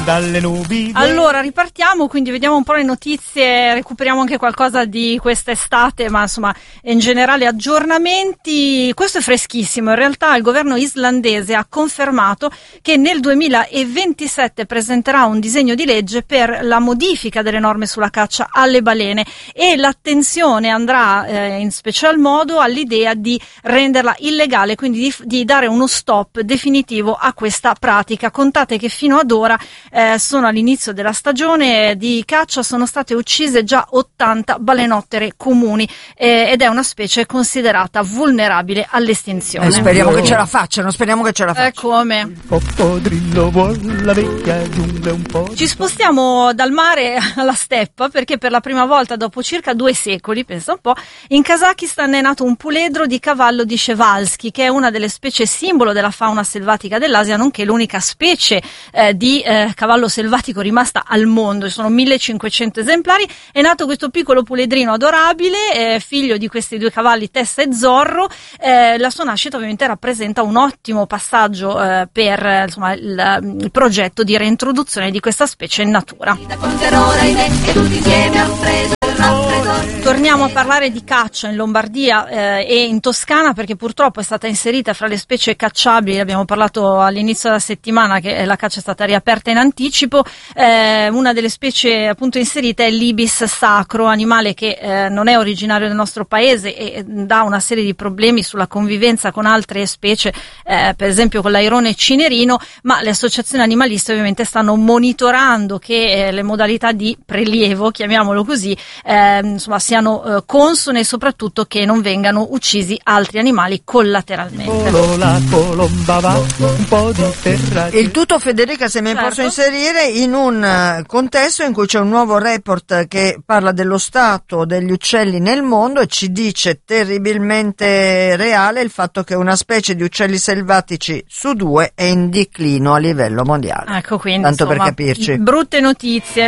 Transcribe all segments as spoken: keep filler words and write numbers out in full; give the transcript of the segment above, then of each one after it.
dalle nubi. Allora ripartiamo, quindi vediamo un po' le notizie, recuperiamo anche qualcosa di quest'estate, ma insomma in generale aggiornamenti. Questo è freschissimo, in realtà il governo islandese ha confermato che nel duemilaventisette presenterà un disegno di legge per la modifica delle norme sulla caccia alle balene, e l'attenzione andrà eh, in special modo all'idea di renderla illegale, quindi di, di dare uno stop definitivo a questa pratica. Contate che fino ad ora eh, sono all'inizio della stagione di caccia, sono state uccise già ottanta balenottere comuni eh, ed è una specie considerata vulnerabile all'estinzione. Eh, speriamo che ce la facciano, speriamo che ce la facciano. Eh, come? Coccodrillo vuol la vecchia giungla un po'. Ci spostiamo dal mare alla steppa, perché per la prima volta dopo circa due secoli, pensa un po', in Kazakistan è nato un puledro di cavallo di Przewalski, che è una delle specie simbolo della fauna selvatica dell'Asia, nonché l'unica specie eh, di eh, cavallo selvatico rimasta al mondo. Ci sono millecinquecento esemplari. È nato questo piccolo puledrino adorabile, eh, figlio di questi due cavalli Tessa e Zorro. Eh, la sua nascita ovviamente rappresenta un ottimo passaggio eh, per eh, insomma, il, il progetto di reintroduzione di questa specie in natura. Torniamo a parlare di caccia in Lombardia eh, e in Toscana, perché purtroppo è stata inserita fra le specie cacciabili. Abbiamo parlato all'inizio della settimana che la caccia è stata riaperta in anticipo. Eh, una delle specie appunto inserite è l'ibis sacro, animale che eh, non è originario del nostro paese e dà una serie di problemi sulla convivenza con altre specie, eh, per esempio con l'airone cinerino, ma le associazioni animaliste ovviamente stanno monitorando che eh, le modalità di prelievo, chiamiamolo così, eh, insomma siano eh, consone e soprattutto che non vengano uccisi altri animali collateralmente. Il tutto, Federica, se mi certo. posso inserire, in un contesto in cui c'è un nuovo report che parla dello stato degli uccelli nel mondo e ci dice terribilmente reale il fatto che una specie di uccelli selvatici su due è in declino a livello mondiale. Ecco, quindi tanto insomma, per capirci. Brutte notizie.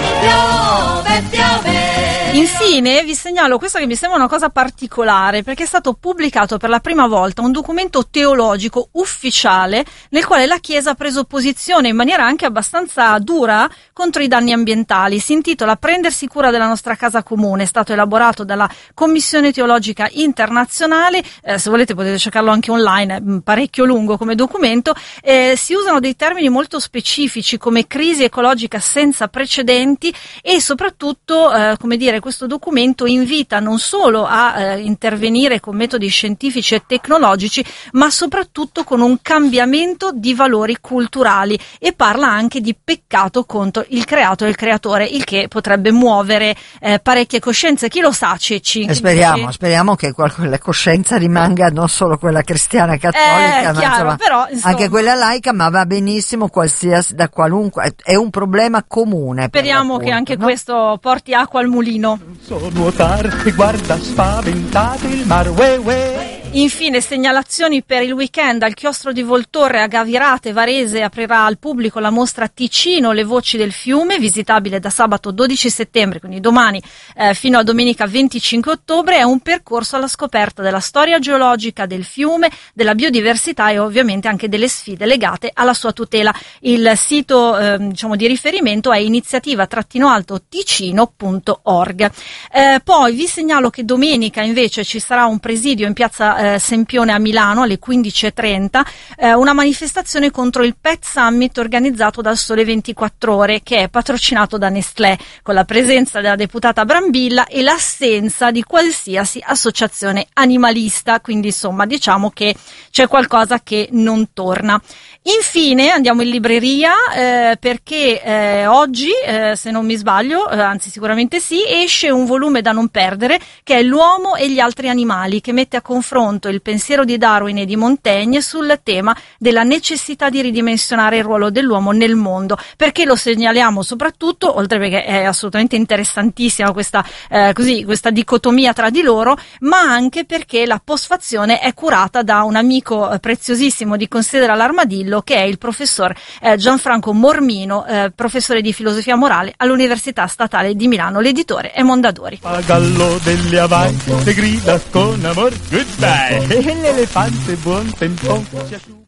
Piove, piove. Infine vi segnalo questa che mi sembra una cosa particolare, perché è stato pubblicato per la prima volta un documento teologico ufficiale nel quale la Chiesa ha preso posizione in maniera anche abbastanza dura contro i danni ambientali. Si intitola Prendersi cura della nostra casa comune, è stato elaborato dalla Commissione Teologica Internazionale, eh, se volete potete cercarlo anche online, è parecchio lungo come documento. Eh, si usano dei termini molto specifici come crisi ecologica senza precedenti e soprattutto, eh, come dire, questo documento invita non solo a eh, intervenire con metodi scientifici e tecnologici, ma soprattutto con un cambiamento di valori culturali, e parla anche di peccato contro il creato e il creatore, il che potrebbe muovere eh, parecchie coscienze. Chi lo sa, Ceci? E speriamo, speriamo che la coscienza rimanga non solo quella cristiana e cattolica, eh, ma chiaro, insomma, però, insomma, anche quella laica, ma va benissimo qualsiasi, da qualunque, è un problema comune. Speriamo che anche no? questo porti acqua al mulino. So nuotare e guarda spaventato il mar, uè uè. Infine, segnalazioni per il weekend. Al chiostro di Voltorre a Gavirate, Varese, aprirà al pubblico la mostra Ticino, le voci del fiume, visitabile da sabato dodici settembre, quindi domani, eh, fino a domenica venticinque ottobre. È un percorso alla scoperta della storia geologica del fiume, della biodiversità e ovviamente anche delle sfide legate alla sua tutela. Il sito eh, diciamo di riferimento è iniziativa alto ticino punto org. Eh, poi vi segnalo che domenica invece ci sarà un presidio in piazza Eh, Sempione a Milano alle quindici e trenta, eh, una manifestazione contro il Pet Summit organizzato dal Sole ventiquattro Ore, che è patrocinato da Nestlé, con la presenza della deputata Brambilla e l'assenza di qualsiasi associazione animalista, quindi insomma diciamo che c'è qualcosa che non torna. Infine andiamo in libreria eh, perché eh, oggi, eh, se non mi sbaglio, eh, anzi sicuramente sì, esce un volume da non perdere che è L'uomo e gli altri animali, che mette a confronto il pensiero di Darwin e di Montaigne sul tema della necessità di ridimensionare il ruolo dell'uomo nel mondo. Perché lo segnaliamo soprattutto, oltre perché è assolutamente interessantissima questa, eh, così, questa dicotomia tra di loro, ma anche perché la postfazione è curata da un amico eh, preziosissimo di Considera l'Armadillo, che è il professor eh, Gianfranco Mormino, eh, professore di filosofia morale all'Università Statale di Milano. L'editore è Mondadori. Pagallo delle Hawaii, le grida con amor, goodbye, e l'elefante buon tempo si asciuga.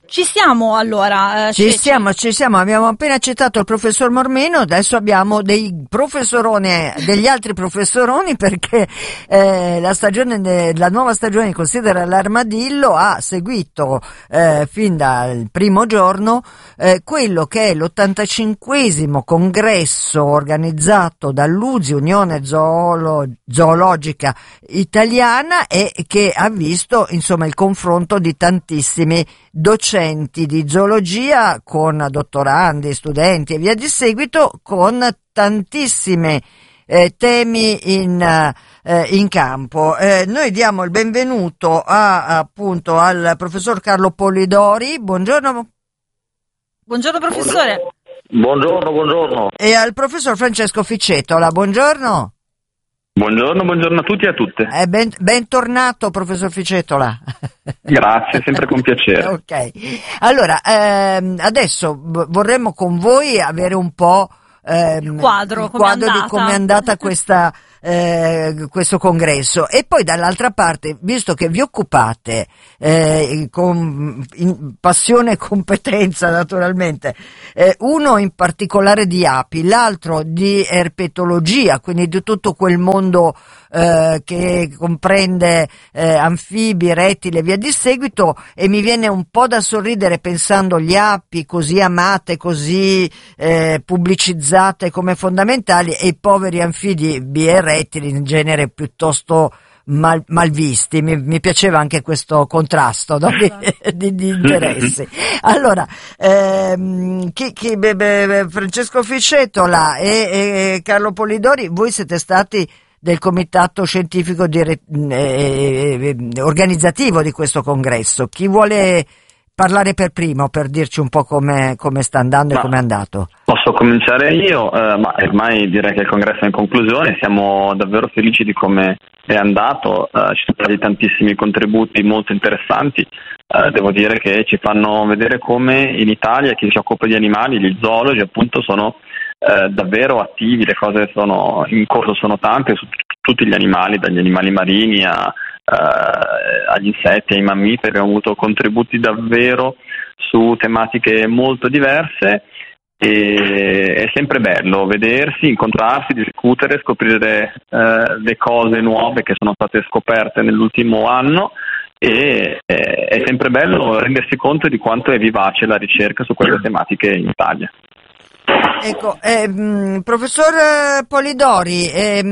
Ci siamo allora. Eh, ci Ceci. siamo, ci siamo. Abbiamo appena citato il professor Mormeno, adesso abbiamo dei professoroni, degli altri professoroni, perché eh, la stagione, la nuova stagione di Considera l'Armadillo ha seguito eh, fin dal primo giorno eh, quello che è l'ottantacinquesimo congresso organizzato dall'U Z I, Unione Zoolo, Zoologica Italiana, e che ha visto insomma il confronto di tantissimi docenti di zoologia con dottorandi, studenti e via di seguito, con tantissimi eh, temi in, eh, in campo. Eh, noi diamo il benvenuto a, appunto al professor Carlo Polidori. Buongiorno. Buongiorno professore. Buongiorno, buongiorno. E al professor Francesco Ficettola. Buongiorno. Buongiorno, buongiorno a tutti e a tutte. Eh, ben, bentornato professor Ficettola. Grazie, sempre con piacere. Ok, allora ehm, adesso vorremmo con voi avere un po' ehm, il quadro, il quadro com'è di come è andata questa, eh, questo congresso, e poi dall'altra parte, visto che vi occupate eh, con in passione e competenza naturalmente, eh, uno in particolare di api, l'altro di erpetologia, quindi di tutto quel mondo eh, che comprende eh, anfibi, rettili e via di seguito, e mi viene un po' da sorridere pensando gli api così amate, così eh, pubblicizzate come fondamentali, e i poveri anfibi e rettili in genere piuttosto mal, malvisti. Mi, mi piaceva anche questo contrasto, no? di, di, di interessi. Allora, ehm, chi, chi, beh, beh, Francesco Ficettola e, e Carlo Polidori, voi siete stati del comitato scientifico dire, eh, eh, organizzativo di questo congresso. Chi vuole parlare per primo per dirci un po' come come sta andando ma e come è andato? Posso cominciare io, eh, ma ormai direi che il congresso è in conclusione, siamo davvero felici di come è andato, eh, ci sono stati tantissimi contributi molto interessanti, eh, devo dire che ci fanno vedere come in Italia chi si occupa di animali, gli zoologi appunto, sono eh, davvero attivi, le cose sono in corso, sono tante su t- tutti gli animali, dagli animali marini a Uh, agli insetti, ai mammiferi. Abbiamo avuto contributi davvero su tematiche molto diverse, e è sempre bello vedersi, incontrarsi, discutere, scoprire uh, le cose nuove che sono state scoperte nell'ultimo anno, e eh, è sempre bello rendersi conto di quanto è vivace la ricerca su queste tematiche in Italia. Ecco, ehm, professor Polidori,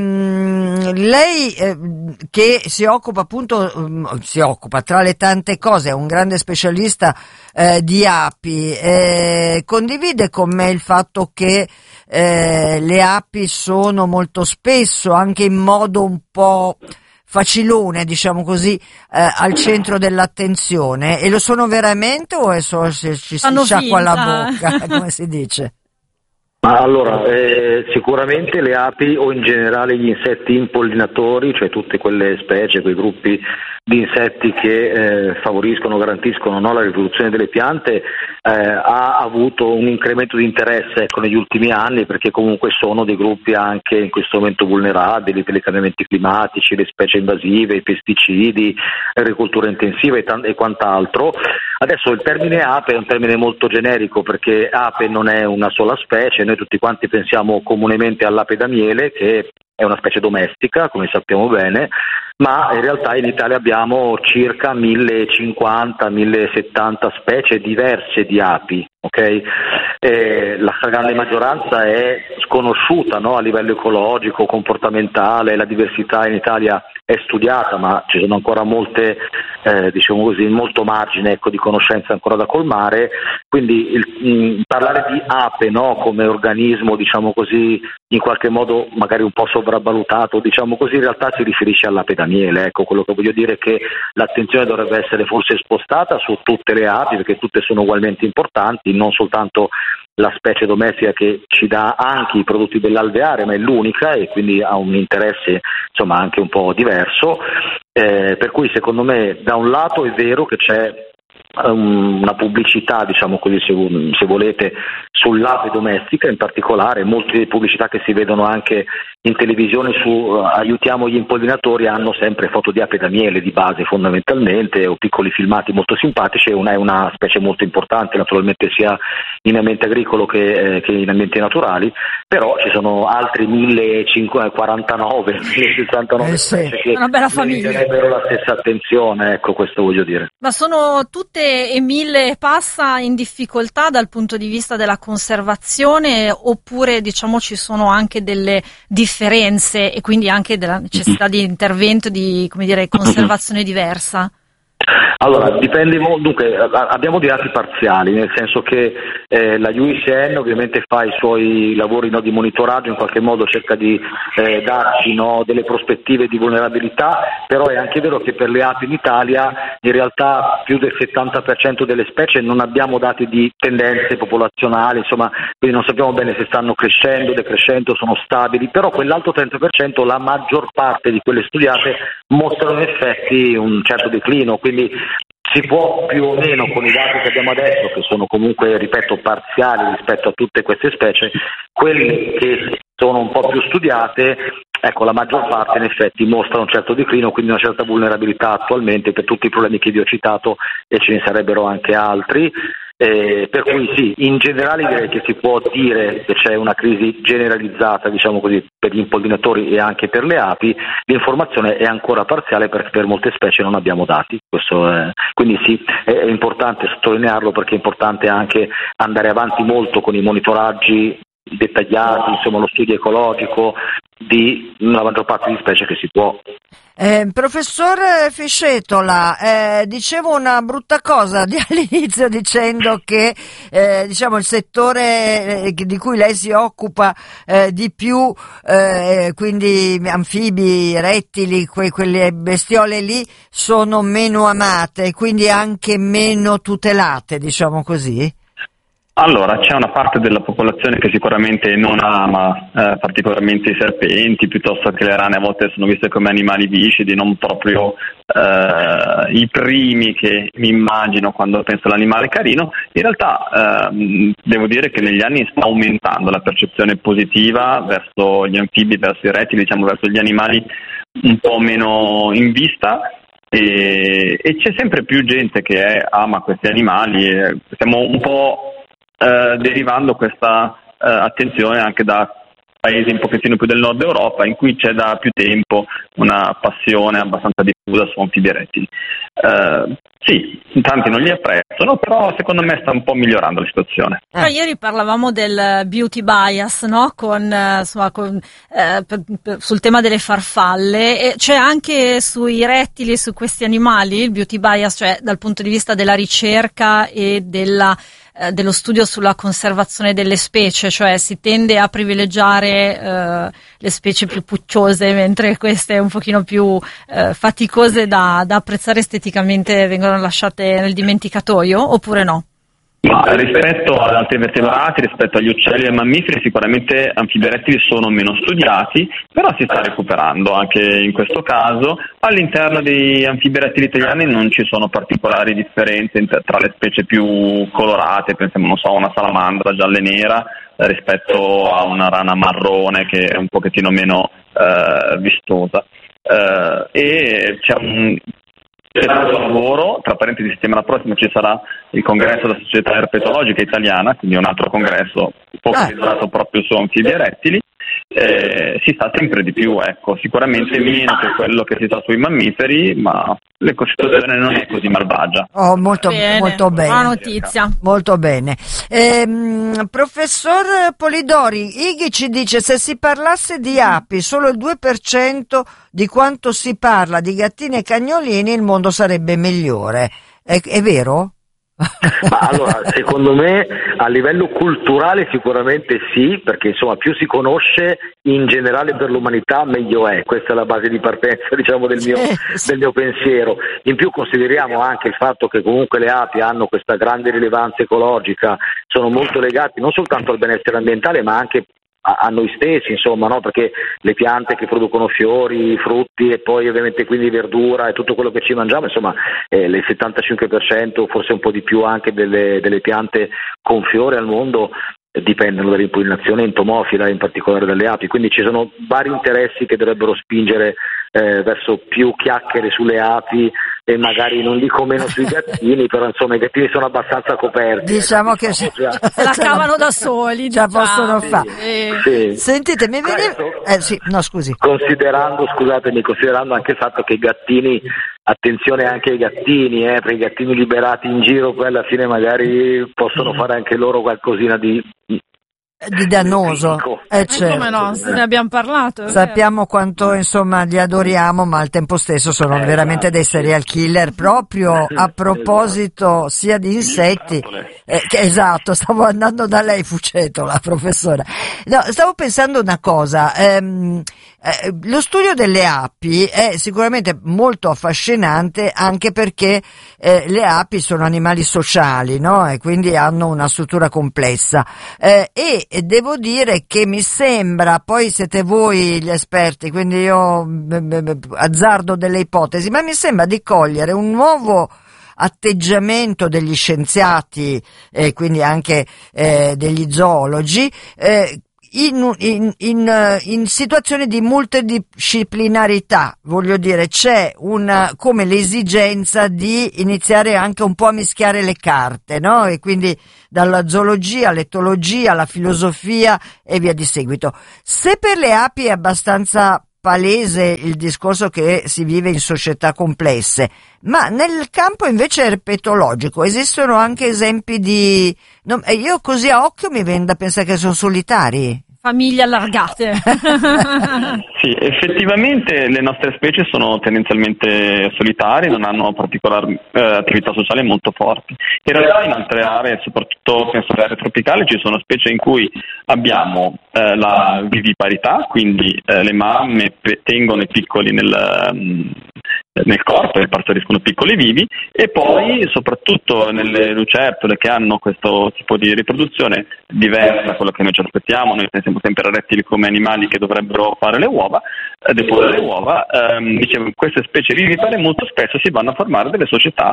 ehm, lei eh, che si occupa appunto, um, si occupa tra le tante cose, è un grande specialista eh, di api, eh, condivide con me il fatto che eh, le api sono molto spesso, anche in modo un po' facilone, diciamo così, eh, al centro dell'attenzione, e lo sono veramente, o è solo se ci si sciacqua la bocca, come si dice? Allora, eh, sicuramente le api, o in generale gli insetti impollinatori, cioè tutte quelle specie, quei gruppi di insetti che eh, favoriscono, garantiscono no, la riproduzione delle piante, eh, ha avuto un incremento di interesse ecco, negli ultimi anni, perché comunque sono dei gruppi anche in questo momento vulnerabili per i cambiamenti climatici, le specie invasive, i pesticidi, l'agricoltura intensiva e, t- e quant'altro. Adesso il termine ape è un termine molto generico, perché ape non è una sola specie. Noi tutti quanti pensiamo comunemente all'ape da miele, che è una specie domestica, come sappiamo bene, ma in realtà in Italia abbiamo circa millecinquanta millesettanta specie diverse di api, ok? Eh, la stragrande maggioranza è sconosciuta no? a livello ecologico, comportamentale, la diversità in Italia è studiata, ma ci sono ancora molte, eh, diciamo così, molto margine ecco, di conoscenza ancora da colmare, quindi il, mh, parlare di ape no? come organismo, diciamo così, in qualche modo magari un po' sopravvalutato, diciamo così, in realtà si riferisce all'ape da miele, ecco, quello che voglio dire è che l'attenzione dovrebbe essere forse spostata su tutte le api, perché tutte sono ugualmente importanti, non soltanto la specie domestica che ci dà anche i prodotti dell'alveare, ma è l'unica e quindi ha un interesse insomma anche un po' diverso, eh, per cui secondo me da un lato è vero che c'è um, una pubblicità, diciamo così, se, se volete, sull'ape domestica in particolare. Molte pubblicità che si vedono anche in televisione su uh, aiutiamo gli impollinatori hanno sempre foto di ape da miele di base fondamentalmente, o piccoli filmati molto simpatici. Una è una specie molto importante naturalmente sia in ambiente agricolo che, eh, che in ambienti naturali, però ci sono altri millecinquecentoquarantanove, millesessantanove eh sì. specie che una bella famiglia, meriterebbero la stessa attenzione, ecco, questo voglio dire. Ma sono tutte e mille passa in difficoltà dal punto di vista della conservazione, oppure diciamo ci sono anche delle differenze e quindi anche della necessità di intervento di, come dire, conservazione diversa? Allora, dipende molto, dunque abbiamo dei dati parziali, nel senso che eh, la U I C N ovviamente fa i suoi lavori, no, di monitoraggio, in qualche modo cerca di eh, darci, no, delle prospettive di vulnerabilità, però è anche vero che per le api in Italia in realtà più del settanta per cento delle specie non abbiamo dati di tendenze popolazionali, insomma, quindi non sappiamo bene se stanno crescendo, decrescendo, sono stabili, però quell'altro trenta per cento, la maggior parte di quelle studiate mostrano in effetti un certo declino, quindi si può più o meno con i dati che abbiamo adesso, che sono comunque, ripeto, parziali rispetto a tutte queste specie, quelle che sono un po' più studiate, ecco, la maggior parte in effetti mostra un certo declino, quindi una certa vulnerabilità attualmente per tutti i problemi che vi ho citato, e ce ne sarebbero anche altri. Eh, per cui sì, in generale direi che si può dire che c'è una crisi generalizzata, diciamo così, per gli impollinatori e anche per le api. L'informazione è ancora parziale perché per molte specie non abbiamo dati. Questo è, quindi sì, è, è importante sottolinearlo, perché è importante anche andare avanti molto con i monitoraggi dettagliati, insomma lo studio ecologico di la maggior parte di specie che si può. Eh, professor Fiscetola, eh, dicevo una brutta cosa di, all'inizio dicendo che eh, diciamo il settore eh, di cui lei si occupa eh, di più, eh, quindi anfibi, rettili, que, quelle bestiole lì, sono meno amate, quindi anche meno tutelate, diciamo così? Allora, c'è una parte della popolazione che sicuramente non ama eh, particolarmente i serpenti, piuttosto che le rane a volte sono viste come animali viscidi, non proprio eh, i primi che mi immagino quando penso all'animale carino. In realtà eh, devo dire che negli anni sta aumentando la percezione positiva verso gli anfibi, verso i rettili, diciamo verso gli animali un po' meno in vista. E, e c'è sempre più gente che è, ama questi animali, e siamo un po' Eh, derivando questa eh, attenzione anche da paesi un pochettino più del nord Europa, in cui c'è da più tempo una passione abbastanza diffusa su anfibi e rettili. Eh, sì, in tanti non li apprezzano, però secondo me sta un po' migliorando la situazione. Eh. Ieri parlavamo del beauty bias, no? Con, eh, insomma, con, eh, per, per, sul tema delle farfalle, e c'è anche sui rettili e su questi animali il beauty bias, cioè dal punto di vista della ricerca e della eh, dello studio sulla conservazione delle specie, cioè si tende a privilegiare eh, le specie più pucciose, mentre queste un pochino più eh, faticose da, da apprezzare esteticamente vengono lasciate nel dimenticatoio, oppure no? Ma rispetto ad altri vertebrati, rispetto agli uccelli e ai mammiferi, sicuramente anfibi e rettili sono meno studiati, però si sta recuperando anche in questo caso. All'interno degli anfibi e rettili italiani non ci sono particolari differenze tra le specie più colorate, pensiamo, non so, a una salamandra gialla e nera rispetto a una rana marrone che è un pochettino meno eh, vistosa. Eh, e c'è un C'è tanto lavoro, tra parentesi settimana prossima ci sarà il congresso della Società Herpetologica Italiana, quindi un altro congresso focalizzato ah. proprio su anfibi e rettili. Eh, si sta sempre di più, ecco, sicuramente meno che quello che si sa sui mammiferi, ma l'ecosistema non è così malvagia. Oh, molto bene, molto bene. Buona notizia. Molto bene. Ehm, professor Polidori, Ighi ci dice: se si parlasse di api solo il due per cento di quanto si parla di gattini e cagnolini, il mondo sarebbe migliore. È, è vero? Ma allora, secondo me a livello culturale sicuramente sì, perché insomma più si conosce in generale per l'umanità meglio è, questa è la base di partenza, diciamo, del mio, sì. del mio pensiero. In più consideriamo anche il fatto che comunque le api hanno questa grande rilevanza ecologica, sono molto legati non soltanto al benessere ambientale ma anche a, a noi stessi, insomma, no? Perché le piante che producono fiori, frutti e poi ovviamente quindi verdura e tutto quello che ci mangiamo, insomma, eh, il settantacinque per cento, forse un po' di più anche delle, delle piante con fiore al mondo dipendono dall'impollinazione entomofila, in particolare dalle api, quindi ci sono vari interessi che dovrebbero spingere eh, verso più chiacchiere sulle api e magari non dico meno sui gattini, però insomma i gattini sono abbastanza coperti. Diciamo ecco, che diciamo, se la cavano da soli, già diciamo. possono fare. Sì. Sentite, mi veniva... Questo, Eh sì, no scusi. Considerando, scusatemi, considerando anche il fatto che i gattini, attenzione anche ai gattini, eh, perché i gattini liberati in giro poi alla fine magari possono fare anche loro qualcosina di... di dannoso, eh, Eh, certo. come no, se ne abbiamo parlato. è Sappiamo quanto insomma li adoriamo, ma al tempo stesso sono Eh, veramente dei esatto, serial killer. Proprio a proposito sia di insetti, eh, che, esatto, stavo andando da lei, Fucetola, professore. No, stavo pensando una cosa. Ehm, eh, lo studio delle api è sicuramente molto affascinante, anche perché eh, le api sono animali sociali, no? E quindi hanno una struttura complessa. Eh, e E devo dire che mi sembra, poi siete voi gli esperti, quindi io b- b- b- azzardo delle ipotesi, ma mi sembra di cogliere un nuovo atteggiamento degli scienziati e quindi anche eh, degli zoologi eh, In, in, in, in situazioni di multidisciplinarità, voglio dire, c'è una, come l'esigenza di iniziare anche un po' a mischiare le carte, no? E quindi dalla zoologia all'etologia, alla filosofia e via di seguito. Se per le api è abbastanza palese il discorso che si vive in società complesse, ma nel campo invece erpetologico esistono anche esempi di... No, io così a occhio mi viene da pensare che sono solitari. Famiglie allargate. Sì, effettivamente le nostre specie sono tendenzialmente solitarie, non hanno particolari eh, attività sociali molto forti. In realtà in altre aree, soprattutto penso alle aree tropicali, ci sono specie in cui abbiamo eh, la viviparità, quindi eh, le mamme pe- tengono i piccoli nel, um, nel corpo e partoriscono piccoli vivi, e poi soprattutto nelle lucertole che hanno questo tipo di riproduzione diversa da quello che noi ci aspettiamo. Noi pensiamo sempre a rettili come animali che dovrebbero fare le uova, eh, deporre le uova. Ehm, dicevo, queste specie vivipare molto spesso si vanno a formare delle società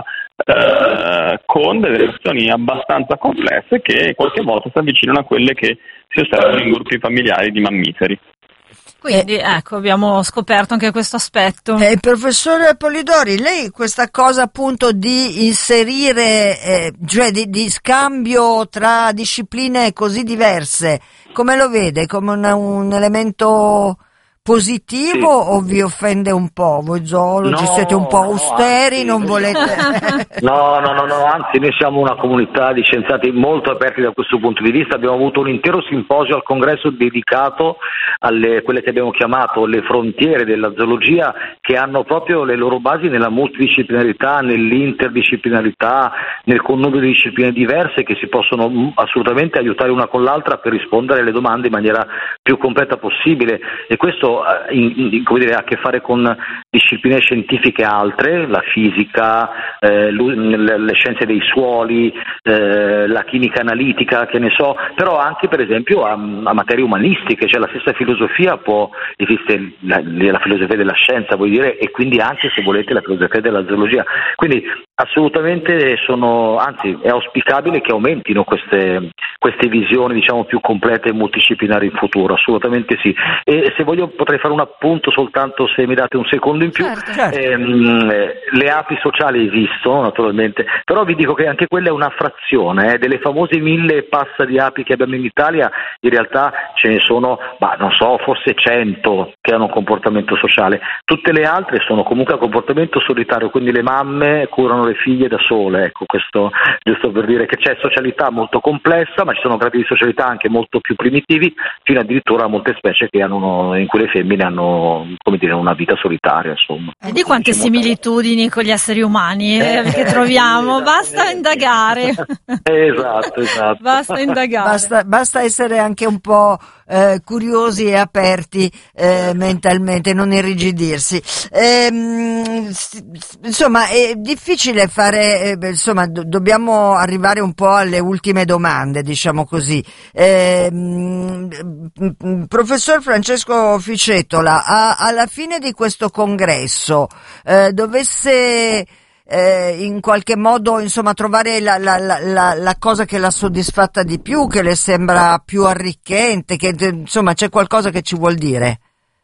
eh, con delle relazioni abbastanza complesse che qualche volta si avvicinano a quelle che si osservano in gruppi familiari di mammiferi. Quindi ecco, abbiamo scoperto anche questo aspetto. Eh, professore Polidori, lei questa cosa appunto di inserire, eh, cioè di, di scambio tra discipline così diverse, come lo vede? Come un, un elemento positivo Sì. o vi offende un po'? Voi zoologi No, siete un po' no, austeri, anzi, non noi volete... No, no, no, no, anzi noi siamo una comunità di scienziati molto aperti da questo punto di vista. Abbiamo avuto un intero simposio al congresso dedicato alle quelle che abbiamo chiamato le frontiere della zoologia, che hanno proprio le loro basi nella multidisciplinarità, nell'interdisciplinarità, nel connubio di discipline diverse che si possono assolutamente aiutare una con l'altra per rispondere alle domande in maniera più completa possibile. E questo in, in, come dire, ha a che fare con discipline scientifiche altre, la fisica, eh, le scienze dei suoli, eh, la chimica analitica, che ne so, però anche per esempio a, a materie umanistiche, cioè la stessa filosofia può, esiste la, la filosofia della scienza, vuol dire, e quindi anche, se volete, la filosofia della zoologia. Quindi assolutamente sono, anzi è auspicabile che aumentino queste, queste visioni, diciamo, più complete e multidisciplinari in futuro, assolutamente sì. E se voglio potrei fare un appunto soltanto, se mi date un secondo in più. Certo. Certo. Ehm, le api sociali esistono naturalmente, però vi dico che anche quella è una frazione eh, delle famose mille e passa di api che abbiamo in Italia. In realtà ce ne sono, bah, non so, forse cento che hanno un comportamento sociale. Tutte le altre sono comunque a comportamento solitario, quindi le mamme curano le figlie da sole. Ecco, questo giusto per dire che c'è socialità molto complessa, ma ci sono gradi di socialità anche molto più primitivi, fino addirittura a molte specie che hanno, in cui le femmine hanno, come dire, una vita solitaria, insomma. Vedi quante similitudini con gli esseri umani eh, Eh, che troviamo, sì, basta indagare. Esatto, esatto. Basta indagare. Basta, basta essere anche un po' eh, curiosi e aperti eh, mentalmente, non irrigidirsi. Ehm, insomma, è difficile fare, eh, insomma, do- dobbiamo arrivare un po' alle ultime domande, diciamo così. Ehm, professor Francesco Ficetola, a- alla fine di questo congresso, eh, dovesse Eh, in qualche modo, insomma, trovare la, la, la, la cosa che l'ha soddisfatta di più, che le sembra più arricchente, che insomma c'è qualcosa che ci vuol dire?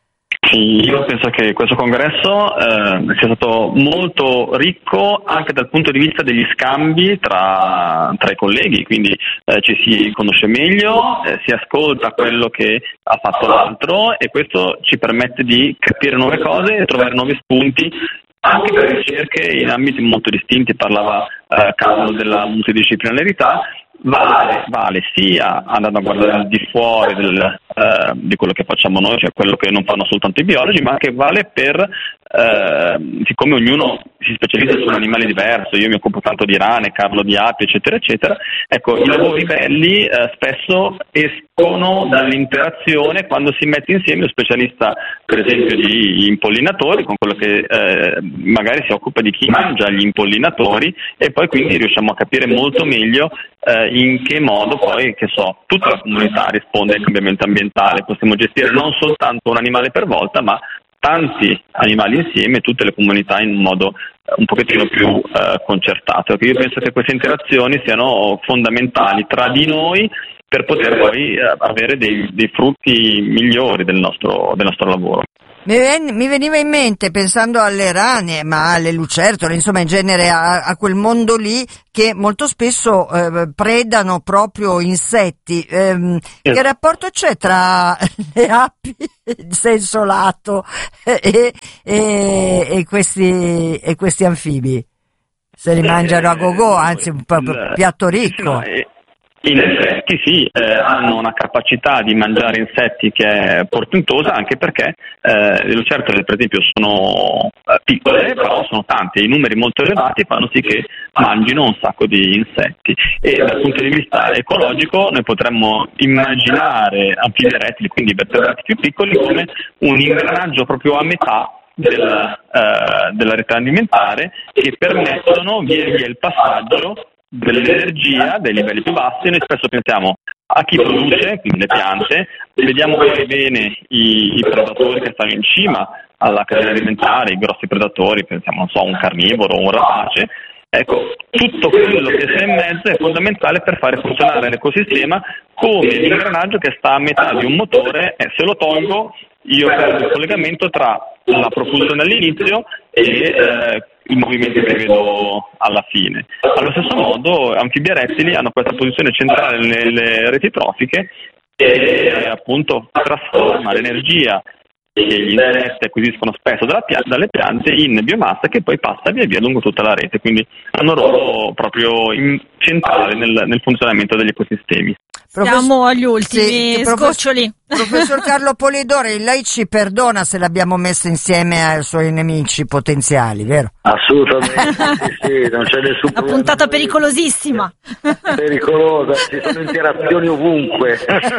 Sì, io penso che questo congresso eh, sia stato molto ricco anche dal punto di vista degli scambi tra, tra i colleghi, quindi eh, ci si conosce meglio, eh, si ascolta quello che ha fatto l'altro e questo ci permette di capire nuove cose e trovare nuovi spunti anche per ricerche in ambiti molto distinti. Parlava eh, Carlo della multidisciplinarità, vale, vale sia andando a guardare al di fuori del, eh, di quello che facciamo noi, cioè quello che non fanno soltanto i biologi, ma anche vale per, eh, siccome ognuno si specializza su un animale diverso, io mi occupo tanto di rane, Carlo di api, eccetera, eccetera, ecco, i lavori belli eh, spesso escono dall'interazione quando si mette insieme un specialista, per esempio, di impollinatori con quello che eh, magari si occupa di chi mangia gli impollinatori e poi quindi riusciamo a capire molto meglio eh, in che modo poi, che so, tutta la comunità risponde al cambiamento ambientale. Possiamo gestire non soltanto un animale per volta, ma tanti animali insieme, tutte le comunità in un modo un pochettino più eh, concertato. Io penso che queste interazioni siano fondamentali tra di noi per poter poi eh, avere dei, dei frutti migliori del nostro, del nostro lavoro. Mi, ven- mi veniva in mente, pensando alle rane, ma alle lucertole, insomma in genere a, a quel mondo lì, che molto spesso eh, predano proprio insetti. Ehm, Sì. Che rapporto c'è tra le api, in senso lato, e, e, e, questi, e questi anfibi? Se li mangiano a go-go, anzi un po' Il- piatto ricco. No, eh, in effetti sì, eh, hanno una capacità di mangiare insetti che è portentosa, anche perché eh, le lucertole per esempio sono eh, piccole, però sono tante, i numeri molto elevati fanno sì che mangino un sacco di insetti e dal punto di vista ecologico noi potremmo immaginare anfibi rettili, quindi vertebrati più piccoli, come un ingranaggio proprio a metà della, eh, della rete alimentare, che permettono via via il passaggio dell'energia dei livelli più bassi. Noi spesso pensiamo a chi produce, quindi le piante, vediamo poi bene i, i predatori che stanno in cima alla catena alimentare, i grossi predatori, pensiamo, non so, un carnivoro o un rapace. Ecco, tutto quello che sta in mezzo è fondamentale per fare funzionare l'ecosistema, come l'ingranaggio che sta a metà di un motore, e se lo tolgo io perdo il collegamento tra la propulsione all'inizio e eh, i movimenti che vedo alla fine. Allo stesso modo, anfibi e rettili hanno questa posizione centrale nelle reti trofiche e appunto trasforma l'energia che gli insetti acquisiscono spesso dalla pia- dalle piante in biomassa, che poi passa via via lungo tutta la rete, quindi hanno un ruolo proprio in- centrale nel, nel funzionamento degli ecosistemi. Siamo agli ultimi Sì, profes- scoccioli. Professor Carlo Polidori, lei ci perdona se l'abbiamo messo insieme ai suoi nemici potenziali, vero? Assolutamente, sì, sì, non c'è nessun Una problema. puntata pericolosissima. Pericolosa, ci sono interazioni ovunque.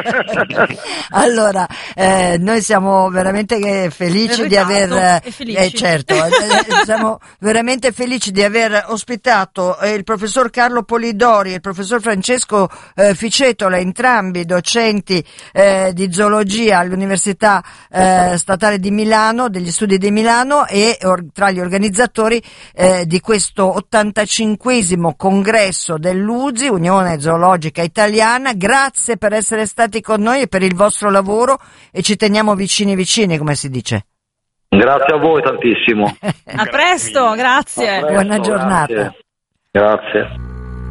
Allora, eh, noi siamo veramente eh, felici In di aver, ritardo e felici. eh, certo, eh, siamo veramente felici di aver ospitato eh, il professor Carlo Polidori e il professor Francesco eh, Ficetola, entrambi docenti eh, di zoologia all'Università eh, Statale di Milano, degli Studi di Milano, e or- tra gli organizzatori eh, di questo ottantacinquesimo congresso dell'U Z I, Unione Zoologica Italiana. Grazie per essere stati con noi e per il vostro lavoro, e ci teniamo vicini vicini, come si dice. Grazie a voi tantissimo. A presto, grazie. A presto, Buona giornata. Grazie. Grazie.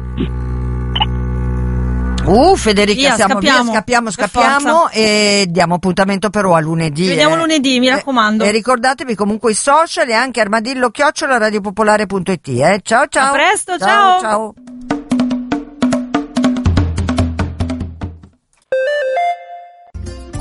Uh, Federica, Via, siamo scappiamo, via, scappiamo, per scappiamo forza. e diamo appuntamento però a lunedì. Ci vediamo eh. lunedì, mi raccomando. E, e ricordatevi comunque i social e anche armadillo chiocciola radiopopolare punto it. Eh. Ciao ciao. A presto, ciao. Ciao.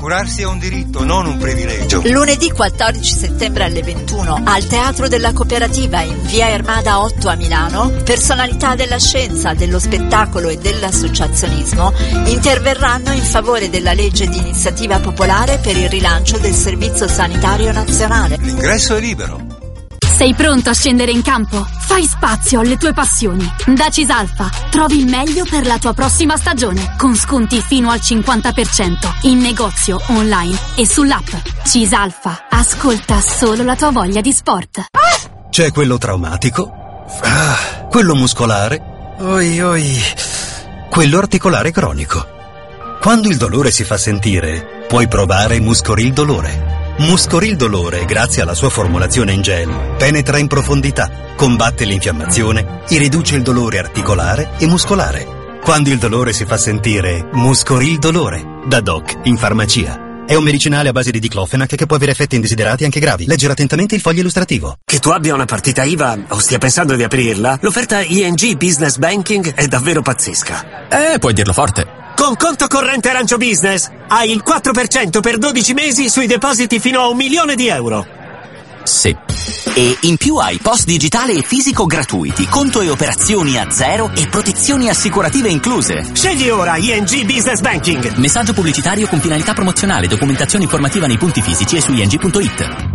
Curarsi è un diritto, non un privilegio. Lunedì quattordici settembre alle ventuno al Teatro della Cooperativa in via Ermada otto a Milano, personalità della scienza, dello spettacolo e dell'associazionismo interverranno in favore della legge di iniziativa popolare per il rilancio del Servizio Sanitario Nazionale. L'ingresso è libero. Sei pronto a scendere in campo? Fai spazio alle tue passioni. Da Cisalfa trovi il meglio per la tua prossima stagione, con sconti fino al cinquanta per cento in negozio, online e sull'app. Cisalfa, ascolta solo la tua voglia di sport. C'è quello traumatico, ah, quello muscolare, oi oi, quello articolare cronico. Quando il dolore si fa sentire, puoi provare Muscoril Dolore. Muscoril Dolore, grazie alla sua formulazione in gel, penetra in profondità, combatte l'infiammazione e riduce il dolore articolare e muscolare. Quando il dolore si fa sentire, Muscoril Dolore, da Doc in farmacia. È un medicinale a base di diclofenac che può avere effetti indesiderati anche gravi. Leggere attentamente il foglio illustrativo. Che tu abbia una partita I V A o stia pensando di aprirla, l'offerta I N G Business Banking è davvero pazzesca. Eh, puoi dirlo forte. Con conto corrente Arancio Business hai il quattro per cento per dodici mesi sui depositi fino a un milione di euro. Sì. E in più hai post digitale e fisico gratuiti, conto e operazioni a zero e protezioni assicurative incluse. Scegli ora I N G Business Banking. Messaggio pubblicitario con finalità promozionale, documentazione informativa nei punti fisici e su ing punto it.